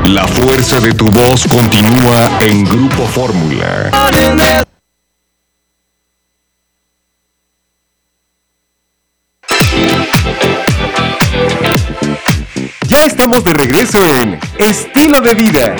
La fuerza de tu voz continúa en Grupo Fórmula. Ya estamos de regreso en Estilo de Vida.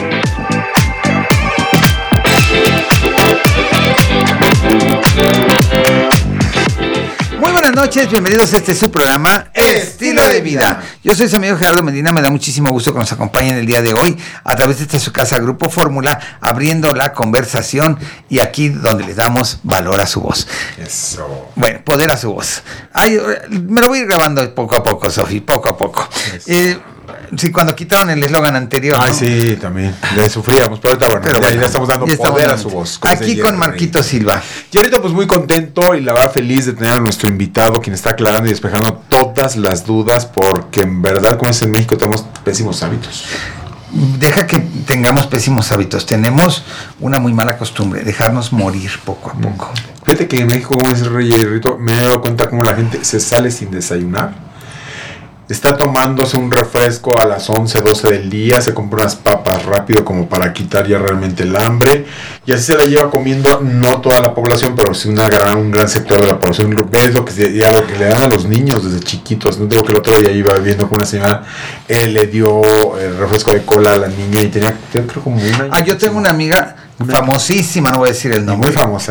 Muy buenas noches, bienvenidos a este su programa Estilo de Vida. Yo soy su amigo Gerardo Medina, me da muchísimo gusto que nos acompañen el día de hoy a través de esta su casa Grupo Fórmula, abriendo la conversación y aquí donde le damos valor a su voz. Eso. Bueno, poder a su voz. Ay, me lo voy a ir grabando poco a poco, Sofi, poco a poco. Sí, cuando quitaron el eslogan anterior. Ay, ¿no? Sí, también. Le sufríamos, pero ahorita bueno, ya estamos dando poder a su voz. Aquí con Marquito Silva. Y ahorita pues muy contento y la verdad feliz de tener a nuestro invitado, quien está aclarando y despejando todas las dudas, porque en verdad, como es en México, tenemos pésimos hábitos. Deja que tengamos pésimos hábitos. Tenemos una muy mala costumbre, dejarnos morir poco a poco. Fíjate que en México, como dice Rey Rito, me he dado cuenta cómo la gente se sale sin desayunar. Está tomándose un refresco a las 11, 12 del día, se compra unas papas rápido como para quitar ya realmente el hambre, y así se la lleva comiendo, no toda la población, pero sí un gran sector de la población. Ves lo que le dan a los niños desde chiquitos. No digo que el otro día iba viendo con una señora, le dio el refresco de cola a la niña y tenía creo como un año. Yo tengo una amiga famosísima, no voy a decir el nombre. Muy famosa,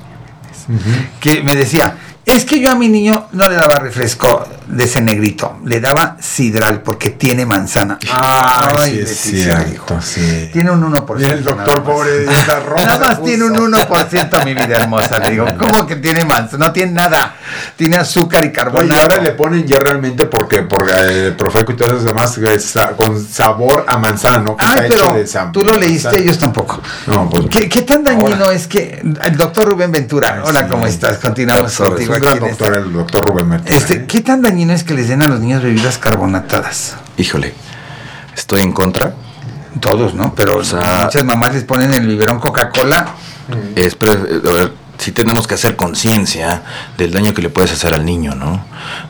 Que me decía, es que yo a mi niño no le daba refresco de ese negrito, le daba sidral porque tiene manzana. Sí, es cierto, sí. Tiene un 1%. Y el doctor pobre de esta ropa. Nada más tiene un 1%, mi vida hermosa. Le digo, ¿cómo que tiene manzana? No tiene nada. Tiene azúcar y carbonato. Y ahora le ponen ya realmente por el Profeco y todos los demás con sabor a manzana, ¿no? Pero tú lo leíste, ellos tampoco. No, pues, ¿Qué tan dañino es que el doctor Rubén Ventura? Hola, ¿cómo estás? Continuamos contigo. Es un gran doctor, el doctor Rubén Ventura. ¿Qué tan dañino es que les den a los niños bebidas carbonatadas? Híjole, estoy en contra. Todos, ¿no? Pero muchas mamás les ponen en el biberón Coca-Cola. Sí tenemos que hacer conciencia del daño que le puedes hacer al niño, ¿no?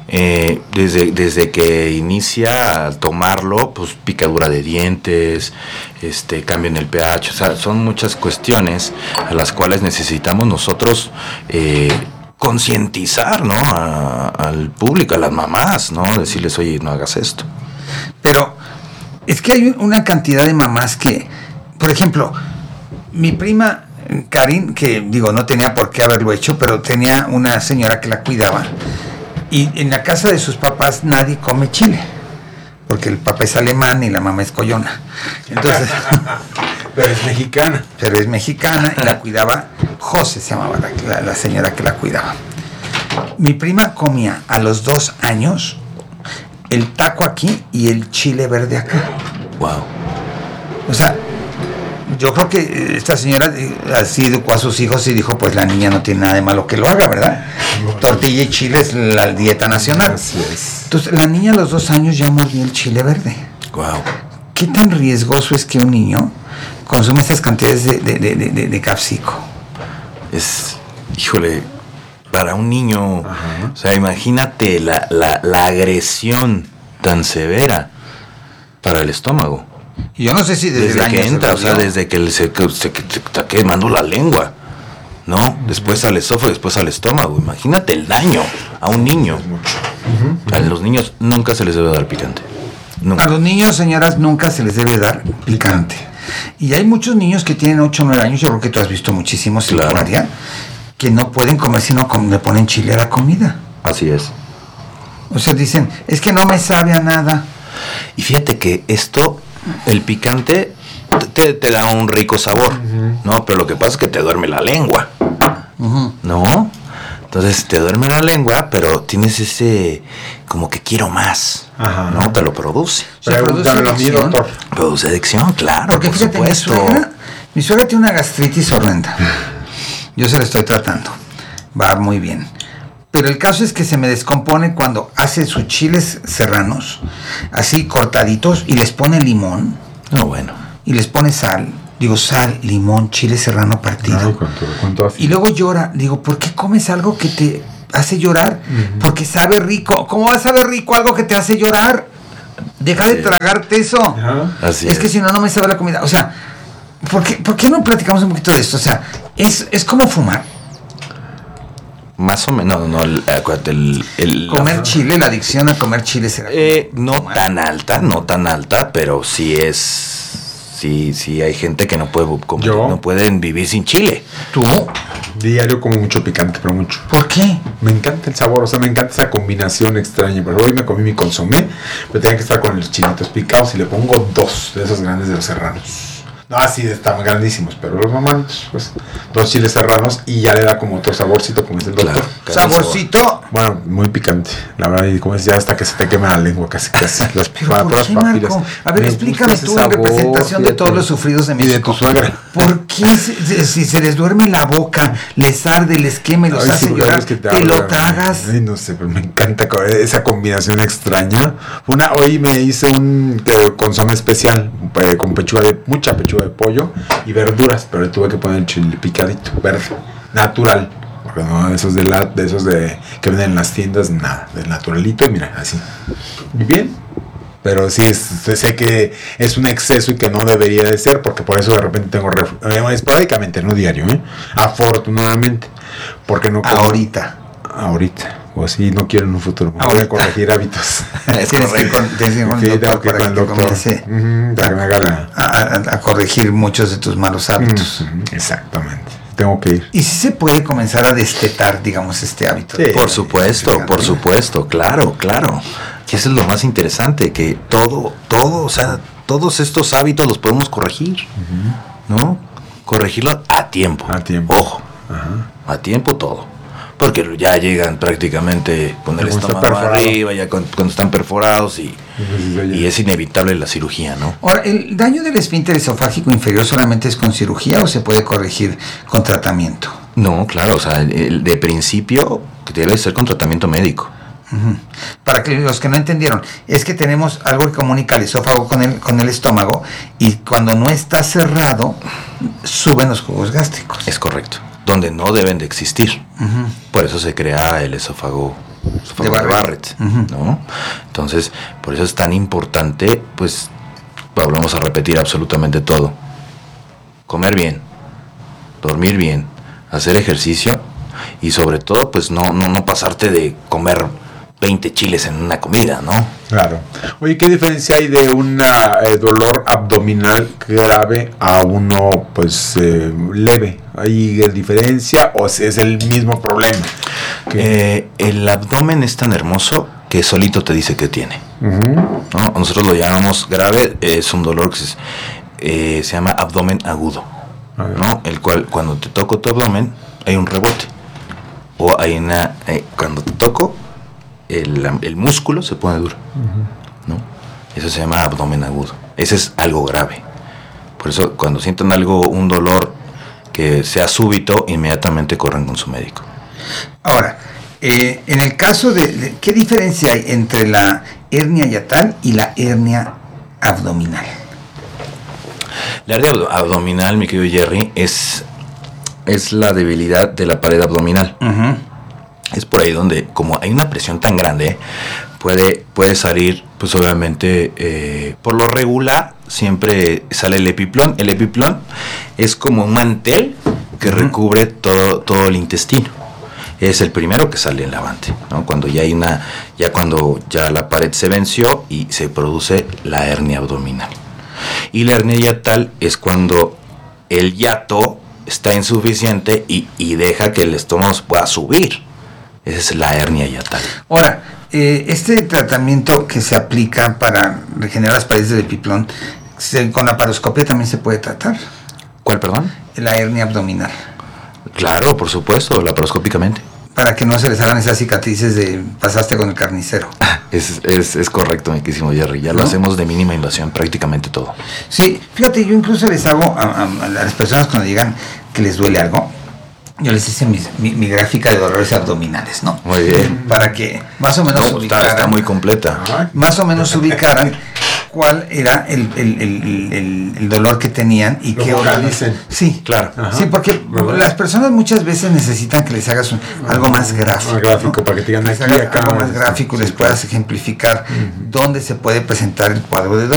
Desde que inicia a tomarlo, pues picadura de dientes, cambio en el pH, o sea, son muchas cuestiones a las cuales necesitamos nosotros concientizar, ¿no? Al público, a las mamás, ¿no? Decirles, oye, no hagas esto. Pero es que hay una cantidad de mamás que, por ejemplo, mi prima Karin, que digo, no tenía por qué haberlo hecho, pero tenía una señora que la cuidaba, y en la casa de sus papás nadie come chile, porque el papá es alemán y la mamá es collona. Entonces, pero es mexicana. Y la cuidaba José, se llamaba la señora que la cuidaba. Mi prima comía a los 2 años el taco aquí y el chile verde acá. Wow. O sea, yo creo que esta señora así educó a sus hijos y dijo, pues la niña no tiene nada de malo que lo haga, ¿verdad? Tortilla y chile es la dieta nacional. Así es. Entonces, la niña a los 2 años ya mordió el chile verde. Wow. ¿Qué tan riesgoso es que un niño consume estas cantidades de capsico? Híjole, para un niño, o sea, imagínate la agresión tan severa para el estómago. Y yo no sé si desde que entra, o sea, desde que se está quemando la lengua, ¿no? Después al esófago, después al estómago. Imagínate el daño a un niño. A los niños nunca se les debe dar picante. Nunca. A los niños, señoras, nunca se les debe dar picante. Y hay muchos niños que tienen 8 o 9 años, yo creo que tú has visto muchísimos en tu área, que no pueden comer si no le ponen chile a la comida. Así es. O sea, dicen, es que no me sabe a nada. Y fíjate que esto, el picante, te da un rico sabor, ¿no? Pero lo que pasa es que te duerme la lengua, ¿no? Entonces te duerme la lengua, pero tienes ese, como que quiero más, ¿no? Te lo produce. ¿Produce adicción? Produce adicción, claro. Porque por fíjate, mi suegra tiene una gastritis horrenda. Yo se la estoy tratando. Va muy bien. Pero el caso es que se me descompone cuando hace sus chiles serranos, así cortaditos, y les pone limón. Y les pone sal. Digo, sal, limón, chile serrano partido. Y luego llora. Digo, ¿por qué comes algo que te hace llorar? Porque sabe rico. ¿Cómo va a saber rico algo que te hace llorar? Deja de tragarte eso. Así es que si no, no me sabe la comida. O sea, ¿por qué no platicamos un poquito de esto? O sea, es como fumar. Más o menos, acuérdate, Comer chile, la adicción a comer chile será. No tan alta, pero sí hay gente que no puede comer, no pueden vivir sin chile. ¿Tú? Diario como mucho picante, pero mucho. ¿Por qué? Me encanta el sabor, o sea, me encanta esa combinación extraña. Pero hoy me comí mi consomé, pero tenía que estar con los chilitos picados y le pongo 2 de esos grandes de los serranos. No, así están grandísimos, pero los normales, pues 2 chiles serranos y ya le da como otro saborcito, como dice el doctor. ¿Saborcito? Bueno, muy picante, la verdad, y como es ya hasta que se te quema la lengua, casi. Las papilas. Marco? A ver, explícame tú en representación de todos los sufridos de México. Y de tu suegra. ¿Por qué si se les duerme la boca, les arde, les quema y los hace llorar, te lo tragas? Ay, no sé, pero me encanta esa combinación extraña. Hoy me hice un consomé especial con mucha pechuga de pollo y verduras, pero le tuve que poner el chile picadito, verde, natural, porque no de esos que venden en las tiendas, nada, del naturalito, mira, así. Muy bien, pero sí sé que es un exceso y que no debería de ser, porque por eso de repente tengo esporádicamente, no diario, afortunadamente, porque no como ahorita. O si no quiero en un futuro. Voy a corregir hábitos. Tienes que ir con el doctor para que comience a corregir muchos de tus malos hábitos. Exactamente. Tengo que ir. ¿Y si se puede comenzar a destetar, digamos, este hábito? Sí, por supuesto, claro. Y eso es lo más interesante, que todo, o sea, todos estos hábitos los podemos corregir, ¿no? Corregirlo a tiempo. Ojo, a tiempo todo. Porque ya llegan prácticamente con el estómago arriba, ya cuando están perforados y es inevitable la cirugía, ¿no? Ahora, ¿el daño del esfínter esofágico inferior solamente es con cirugía o se puede corregir con tratamiento? No, claro, o sea, de principio que debe ser con tratamiento médico. Para que los que no entendieron, es que tenemos algo que comunica el esófago con el estómago y cuando no está cerrado, suben los jugos gástricos. Es correcto. Donde no deben de existir. Por eso se crea el esófago de Barrett, ¿no? Entonces, por eso es tan importante, pues, volvemos a repetir absolutamente todo. Comer bien, dormir bien, hacer ejercicio y sobre todo, pues, no pasarte de comer 20 chiles en una comida, ¿no? Claro. Oye, ¿qué diferencia hay de un dolor abdominal grave a uno, pues, leve? ¿Hay diferencia o es el mismo problema? El abdomen es tan hermoso que solito te dice que tiene. ¿No? Nosotros lo llamamos grave, es un dolor que se llama abdomen agudo, ¿no? El cual, cuando te toco tu abdomen, hay un rebote. O hay cuando te toco, el músculo se pone duro, ¿no? Eso se llama abdomen agudo. Ese es algo grave. Por eso, cuando sientan un dolor que sea súbito, inmediatamente corren con su médico. Ahora, en el caso de ¿qué diferencia hay entre la hernia hiatal y la hernia abdominal? La hernia abdominal, mi querido Jerry, es la debilidad de la pared abdominal. Es por ahí donde, como hay una presión tan grande, puede salir, pues obviamente, por lo regular, siempre sale el epiplón. El epiplón es como un mantel que recubre todo el intestino. Es el primero que sale en la avante, ¿no? Cuando cuando la pared se venció y se produce la hernia abdominal. Y la hernia hiatal es cuando el hiato está insuficiente y deja que el estómago pueda subir. Esa es la hernia hiatal. Ahora, este tratamiento que se aplica para regenerar las paredes del epiplón, con la laparoscopia también se puede tratar. ¿Cuál, perdón? La hernia abdominal. Claro, por supuesto, laparoscópicamente. Para que no se les hagan esas cicatrices de pasaste con el carnicero. Es correcto, mi querísimo Jerry. Ya lo hacemos de mínima invasión, prácticamente todo. Sí, fíjate, yo incluso les hago a las personas cuando llegan que les duele algo, yo les hice mi gráfica de dolores abdominales, ¿no? Muy bien. Para que más o menos ubicaran. Está muy completa. Más o menos ubicaran cuál era el dolor que tenían y qué órganos. Sí, claro. Ajá. Sí, porque las personas muchas veces necesitan que les hagas algo más gráfico. Más gráfico, ¿no? Para que te digan aquí, acá. Algo más gráfico y les puedas ejemplificar dónde se puede presentar el cuadro de dolor.